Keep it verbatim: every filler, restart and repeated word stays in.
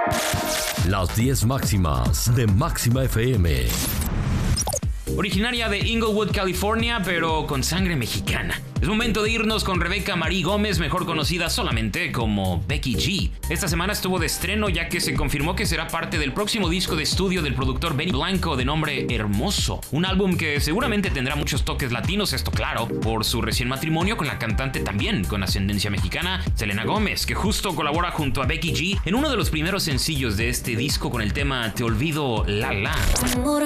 Las diez máximas de Máxima F M. Originaria de Inglewood, California, pero con sangre mexicana. Es momento de irnos con Rebeca Marie Gómez, mejor conocida solamente como Becky G. Esta semana estuvo de estreno ya que se confirmó que será parte del próximo disco de estudio del productor Benny Blanco de nombre Hermoso. Un álbum que seguramente tendrá muchos toques latinos, esto claro, por su recién matrimonio con la cantante también con ascendencia mexicana, Selena Gómez, que justo colabora junto a Becky G en uno de los primeros sencillos de este disco con el tema Te Olvido La La. Amor